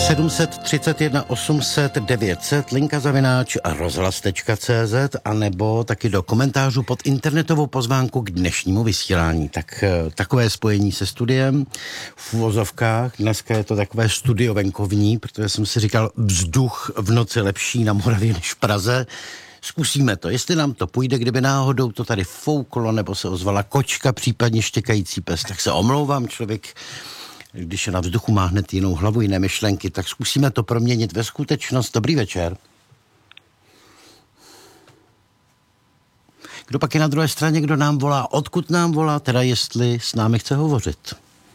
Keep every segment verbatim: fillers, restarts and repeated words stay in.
sedm tři jedna osm set devět set, linka zavináč rozhlas tečka cé zet, anebo taky do komentářů pod internetovou pozvánku k dnešnímu vysílání. Tak takové spojení se studiem v uvozovkách. Dneska je to takové studio venkovní, protože jsem si říkal, vzduch v noci lepší na Moravě než v Praze. Zkusíme to, jestli nám to půjde, kdyby náhodou to tady fouklo, nebo se ozvala kočka, případně štěkající pes, tak se omlouvám, člověk, když je na vzduchu, má hned jinou hlavu, jiné myšlenky, tak zkusíme to proměnit ve skutečnost. Dobrý večer. Kdo pak je na druhé straně, kdo nám volá, odkud nám volá, teda jestli s námi chce hovořit?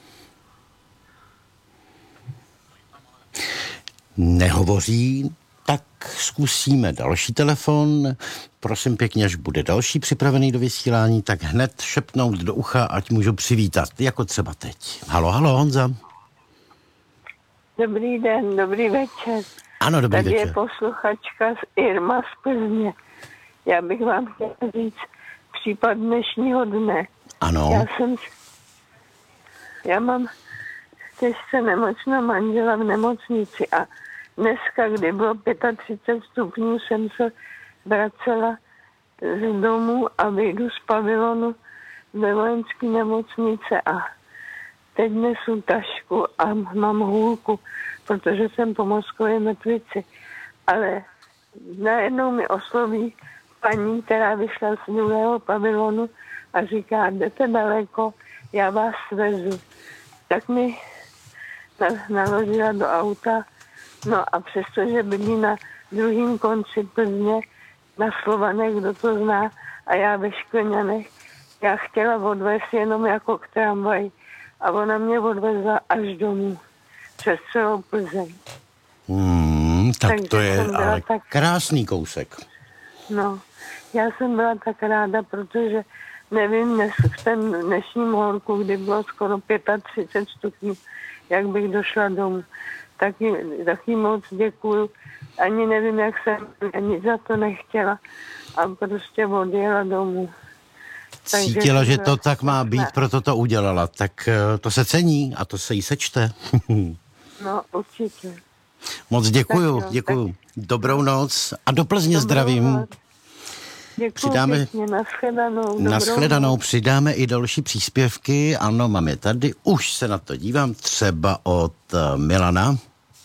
Nehovoří, tak zkusíme další telefon. Prosím pěkně, až bude další připravený do vysílání, tak hned šepnout do ucha, ať můžu přivítat, jako třeba teď. Halo, halo, Honza. Dobrý den, dobrý večer. Ano, dobrý Tady večer. Tady je posluchačka z Irma z Plzně. Já bych vám chtěla říct případ dnešního dne. Ano. Já jsem, já mám těžce nemocného manžela v nemocnici a dneska, kdy bylo třicet pět stupňů, jsem se vracela z domu a vyjdu z pavilonu ve vojenské nemocnice a teď nesu tašku a mám hůlku, protože jsem po mozkové mrtvici. Ale najednou mi osloví paní, která vyšla z druhého pavilonu a říká, jdete daleko, já vás svezu. Tak mi naložila do auta, no a přestože bydlí na druhém konci Plzně, na Slovanech, kdo to zná, a já ve Škleňanech, já chtěla odvést jenom jako k tramvaji a ona mě odvezla až domů, přes celou Plzeň. Hmm, tak Takže to je ale tak, krásný kousek. No, já jsem byla tak ráda, protože nevím, dnes, v ten dnešním horku, kdy bylo skoro třicet pět stupňů, jak bych došla domů. Taky, taky moc děkuju. Ani nevím, jak jsem, ani za to nechtěla a prostě odjela domů. Takže cítila, že to tak má být, proto to udělala. Tak to se cení a to se jí sečte. No, určitě. Moc děkuju, tak jo, děkuju. Tak... Dobrou noc a do Plzně Dobrou zdravím. noc. Děkuju Přidáme, pěkně, nashledanou. nashledanou, přidáme i další příspěvky. Ano, mám je tady, už se na to dívám, třeba od Milana.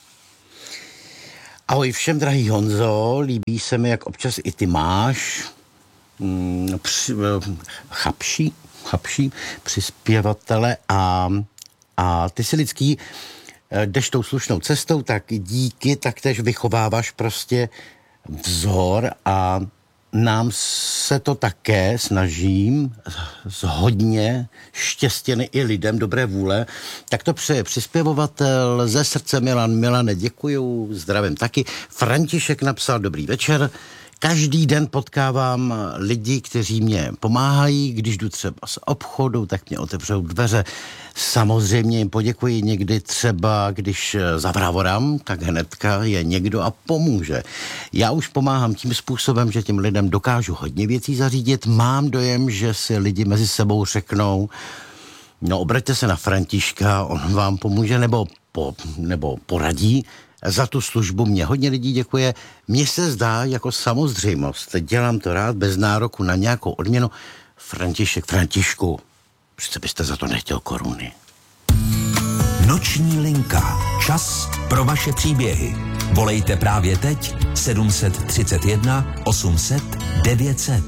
Ahoj všem, drahý Honzo, líbí se mi, jak občas i ty máš mm, při, chapší, chapší přispěvatele a, a ty si lidský jdeš tou slušnou cestou, tak díky, tak tež vychováváš prostě vzor a nám se to také snažím z hodně štěstěny i lidem dobré vůle. Tak to přeje přispěvovatel ze srdce Milan. Milane, děkuju, zdravím taky. František napsal, dobrý večer. Každý den potkávám lidi, kteří mě pomáhají, když jdu třeba z obchodu, tak mě otevřou dveře. Samozřejmě jim poděkuji, někdy třeba, když zavrávorám, tak hnedka je někdo a pomůže. Já už pomáhám tím způsobem, že těm lidem dokážu hodně věcí zařídit. Mám dojem, že si lidi mezi sebou řeknou, no obraťte se na Františka, on vám pomůže nebo, po, nebo poradí. Za tu službu mě hodně lidí děkuje. Mně se zdá jako samozřejmost. Dělám to rád, bez nároku na nějakou odměnu. František, Františku, přece byste za to nechtěl koruny. Noční linka. Čas pro vaše příběhy. Volejte právě teď sedm tři jedna osm set devět set.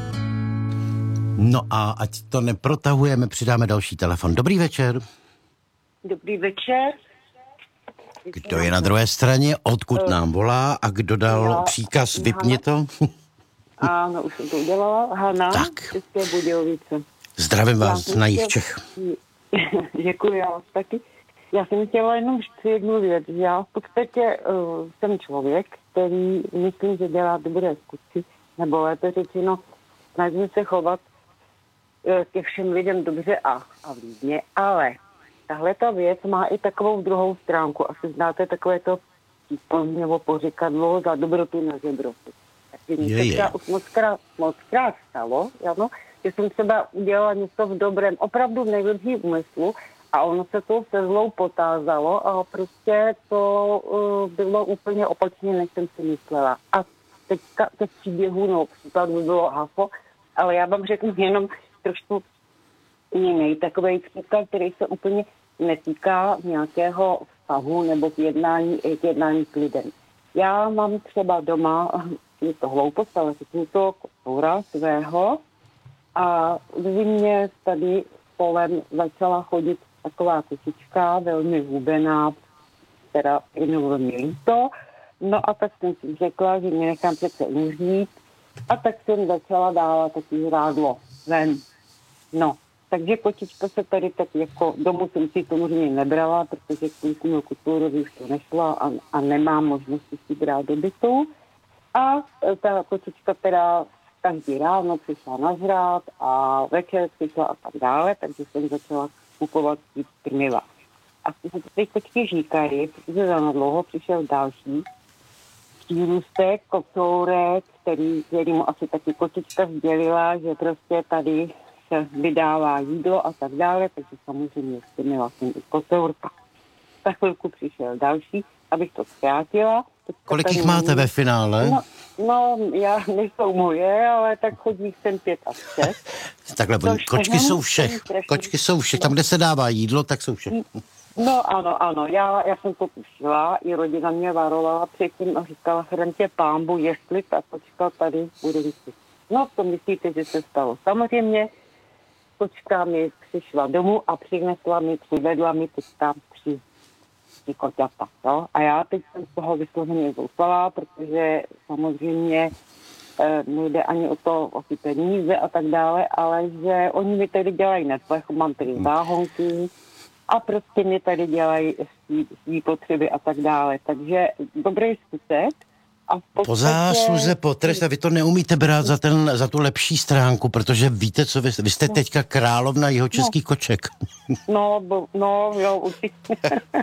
No a ať to neprotahujeme, přidáme další telefon. Dobrý večer. Dobrý večer. Kdo je na druhé straně, odkud nám volá a kdo dal Já, příkaz, vypni to? Ano, už jsem to udělala. Hana, Tak. České Budějovice. Zdravím vás Já na jih chtěl... Čech. Děkuji, já vás taky. Já jsem chtěla jenom říct jednu věc. Já v podstatě uh, jsem člověk, který myslím, že dělá dobré skutky, nebo lépe řečeno, snažím se chovat uh, ke všem lidem dobře a, a vlídně, ale tahle ta věc má i takovou druhou stránku. Asi znáte takové to přípolí nebo pořekadlo za dobrotu na žebrotu. Takže mi se třeba už moc krát, moc krát stalo, ano, že jsem třeba udělala něco v dobrém, opravdu v nejlepším úmyslu A ono se to se zlou potázalo a prostě to uh, bylo úplně opačně, než jsem si myslela. A teďka těch příběhů, no příklad by bylo hafo, ale já vám řeknu jenom trošku jiný takovej příklad, který se úplně netýká nějakého vztahu nebo k jednání, k jednání s lidem. Já mám třeba doma, je to hloupost, ale řeknu to kocoura svého a v zimě tady kolem začala chodit taková kočička, velmi hubená, která jednou velmi líto. No a tak jsem si řekla, že mě nechám přece umřít a tak jsem začala dávat taky hrádlo ven. No, takže kočička se tady tak jako domů jsem si samozřejmě nebrala, protože k tomu kulturovi už to nešlo a, a nemám možnosti si brát do bytu. A ta kočička teda každý ráno přišla na žrát a večer přišla a tak dále, takže jsem začala kupovat krmiva. A ty kočky říkají, protože za dlouho přišel další přírůstek, kocourek, který, který mu asi taky kočička sdělila, že prostě tady se vydává jídlo a tak dále, takže samozřejmě krmila jsem i kocourka. Za chvilku přišel další, abych to zkrátila. Kolik jich máte ve finále? No, no, já nejsou moje, ale tak chodí jsem pět a šest. Takhle, kočky jsou všech. Kočky jsou všech. Tam, kde se dává jídlo, tak jsou všech. No ano, ano, já, já jsem to tušila, i rodina mě varovala předtím a říkala, chrantě pámbu, jestli ta kočka tady bude vysit. No, to myslíte, že se stalo. Samozřejmě kočka mi přišla domů a přinesla mi, přivedla mi teď tam tři ty koťata, no? A já teď jsem z toho vysloveně zoufalá, protože samozřejmě e, nejde ani o to, o ty peníze a tak dále, ale že oni mi tady dělají neplech, mám tady záhonky a prostě mi tady dělají svý, svý potřeby a tak dále. Takže dobrý skutek. A v podstatě... Po zásluze, po trest, a vy to neumíte brát za, ten, za tu lepší stránku, protože víte, co vy, vy jste teďka královna jihočeských no. koček. No, bo, no, jo, určitě.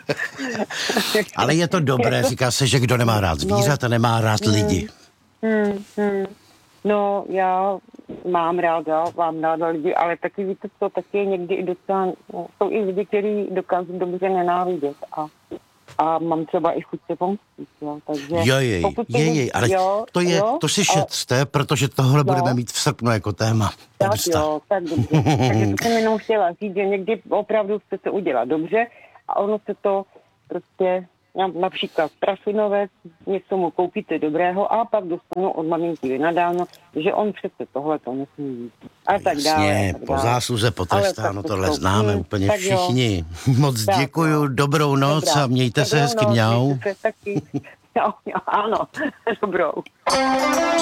Ale je to dobré, říká se, že kdo nemá rád zvířata, nemá rád hmm, lidi. Hmm, hmm. No, já mám ráda, mám ráda lidi, ale taky víte co, taky někdy i docela, no, jsou i lidi, kteří dokážou dobře nenávidět a A mám třeba i chuť se pomstit, jo, takže... Jojej, jejej, ale jo, to je, jo, to si šetřte, a... protože tohle jo. budeme mít v srpnu jako téma. Tak jo, tak dobře. Takže to jsem jenom chtěla říct, že někdy opravdu chce se udělat dobře a ono se to prostě, například trasinovec, něco mu koupíte dobrého a pak dostanu od maminky vynadáno, že on přece tohle to nesmí jít. A tak dále. Jasně, po zásluze potrestáno, tohle známe hmm, úplně všichni. Jo. Moc tak děkuju, jo. Dobrou noc Dobrá. A mějte dobrou se hezky, mňau. Mějte se taky. Jo, jo, ano, dobrou.